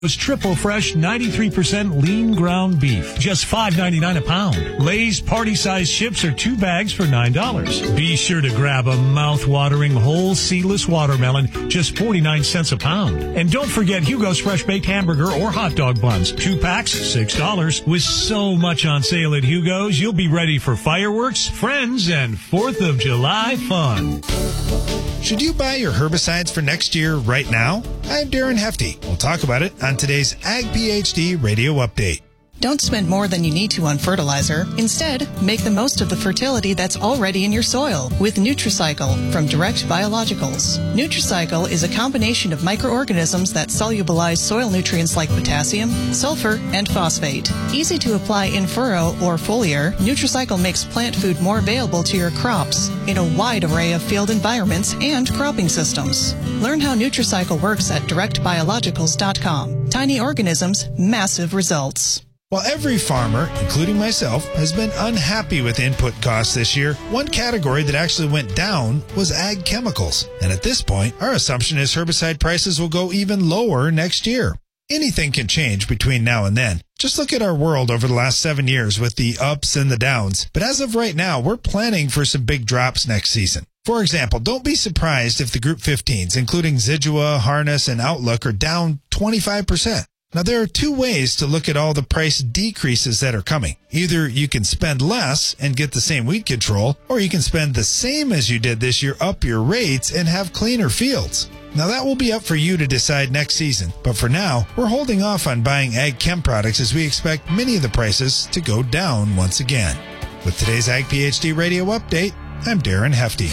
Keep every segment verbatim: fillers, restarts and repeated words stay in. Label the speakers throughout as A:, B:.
A: Was triple fresh ninety-three percent lean ground beef, just five ninety-nine a pound. Lay's party-sized chips are two bags for nine dollars. Be sure to grab a mouth-watering whole seedless watermelon, just forty-nine cents a pound. And don't forget Hugo's fresh baked hamburger or hot dog buns, two packs, six dollars. With so much on sale at Hugo's, you'll be ready for fireworks, friends, and fourth of July fun.
B: Should you buy your herbicides for next year right now? I'm Darren Hefty. We'll talk about it on today's Ag PhD Radio Update.
C: Don't spend more than you need to on fertilizer. Instead, make the most of the fertility that's already in your soil with Nutricycle from Direct Biologicals. Nutricycle is a combination of microorganisms that solubilize soil nutrients like potassium, sulfur, and phosphate. Easy to apply in furrow or foliar, Nutricycle makes plant food more available to your crops in a wide array of field environments and cropping systems. Learn how Nutricycle works at direct biologicals dot com. Tiny organisms, massive results.
B: While every farmer, including myself, has been unhappy with input costs this year, one category that actually went down was ag chemicals. And at this point, our assumption is herbicide prices will go even lower next year. Anything can change between now and then. Just look at our world over the last seven years with the ups and the downs. But as of right now, we're planning for some big drops next season. For example, don't be surprised if the Group fifteens, including Zidua, Harness, and Outlook, are down twenty-five percent. Now, there are two ways to look at all the price decreases that are coming. Either you can spend less and get the same weed control, or you can spend the same as you did this year, up your rates, and have cleaner fields. Now, that will be up for you to decide next season. But for now, we're holding off on buying ag chem products as we expect many of the prices to go down once again. With today's Ag PhD Radio Update, I'm Darren Hefty.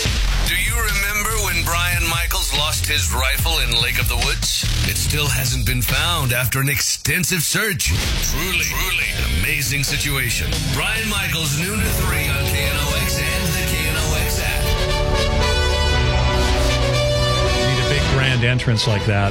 D: Do you remember when Brian Michaels lost his rifle in Lake of the Woods? It still hasn't been found after an extensive search. Truly, truly an amazing situation. Brian Michaels, noon to three on K N O X and the K N O X app.
A: Need a big grand entrance like that.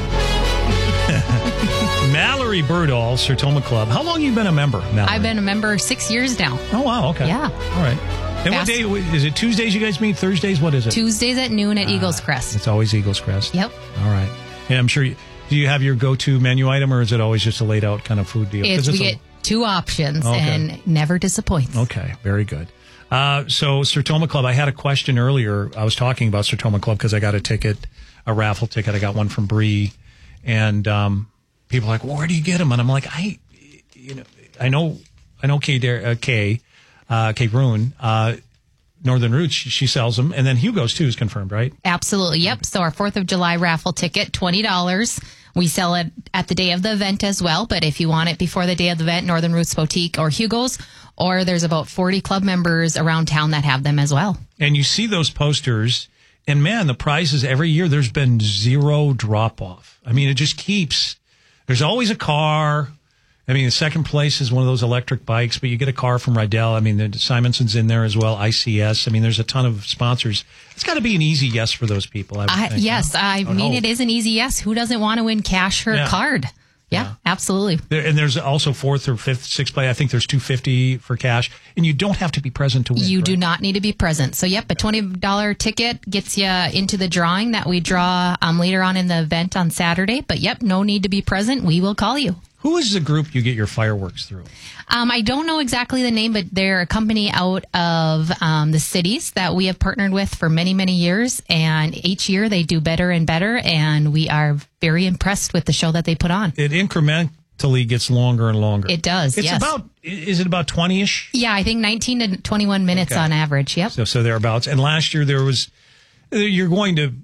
A: Mallory Birdall, Sertoma Club. How long have you been a member, Mallory?
E: I've been a member six years now.
A: Oh, wow. Okay.
E: Yeah.
A: All right. And what day, is it Tuesdays you guys meet? Thursdays? What is it?
E: Tuesdays at noon at
A: Ah,
E: Eagles Crest.
A: It's always Eagles Crest.
E: Yep.
A: All right. And I'm sure, you, do you have your go-to menu item, or is it always just a laid out kind of food deal?
E: It's,
A: 'Cause
E: we
A: it's
E: get two options
A: Okay.
E: and never disappoints.
A: Okay, very good. Uh, so Sertoma Club, I had a question earlier. I was talking about Sertoma Club because I got a ticket, a raffle ticket. I got one from Bree, and um, people are like, well, where do you get them? And I'm like, I, you know, I know, I know Kay, Dar- uh, Kay, uh, Kay Brune, uh, Northern Roots, she, she sells them, and then Hugo's too is confirmed, right?
E: Absolutely. Yep. So our fourth of July raffle ticket, twenty dollars. We sell it at the day of the event as well. But if you want it before the day of the event, Northern Roots Boutique or Hugo's, or there's about forty club members around town that have them as well.
A: And you see those posters, and man, the prizes every year, there's been zero drop off. I mean, it just keeps, there's always a car. I mean, the second place is one of those electric bikes, but you get a car from Rydell. I mean, the Simonson's in there as well, I C S. I mean, there's a ton of sponsors. It's got to be an easy yes for those people, I would
E: I,
A: think.
E: yes.
A: Huh?
E: I
A: would
E: mean,
A: hope.
E: it is an easy yes. Who doesn't want to win cash or
A: Yeah.
E: a card? Yeah,
A: Yeah.
E: absolutely.
A: There, and there's also fourth or fifth, sixth place. I think there's two hundred fifty dollars for cash, and you don't have to be present to win.
E: You
A: right?
E: do not need to be present. So, yep, a twenty dollars ticket gets you into the drawing that we draw um, later on in the event on Saturday. But, yep, no need to be present. We will call you.
A: Who is the group you get your fireworks through?
E: Um, I don't know exactly the name, but they're a company out of um, the cities that we have partnered with for many, many years. And each year they do better and better. And we are very impressed with the show that they put on.
A: It incrementally gets longer and longer.
E: It does,
A: It's
E: yes.
A: about, is it about twenty-ish?
E: Yeah, I think nineteen to twenty-one minutes
A: Okay.
E: on average. Yep.
A: So, so thereabouts. And last year there was, you're going to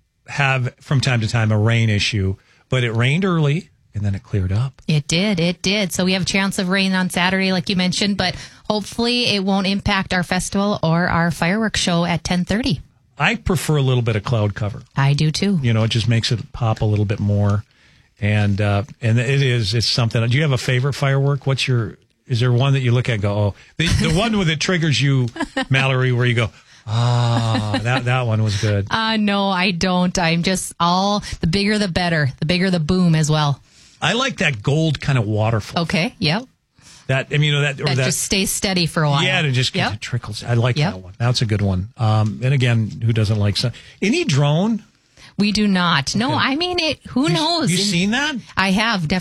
A: have from time to time a rain issue, but it rained early and then it cleared up.
E: It did. It did. So we have a chance of rain on Saturday, like you mentioned, but hopefully it won't impact our festival or our fireworks show at ten thirty.
A: I prefer a little bit of cloud cover.
E: I do too.
A: You know, it just makes it pop a little bit more. And, uh, and it is, it's something. Do you have a favorite firework? What's your, is there one that you look at and go, oh, the, the one that triggers you, Mallory, where you go, ah, that, that one was good.
E: Uh, no, I don't. I'm just all, the bigger the better. The bigger the boom as well.
A: I like that gold kind of waterfall.
E: Okay. Yep.
A: That, I mean, you know, that, or
E: That,
A: that
E: just stays steady for a while.
A: yeah, it just
E: Yep.
A: it trickles. I like
E: Yep.
A: that one. That's a good one. Um, and again, who doesn't like some? Any drone?
E: We do not. No, I mean it. Who
A: You-
E: knows?
A: You seen that?
E: I have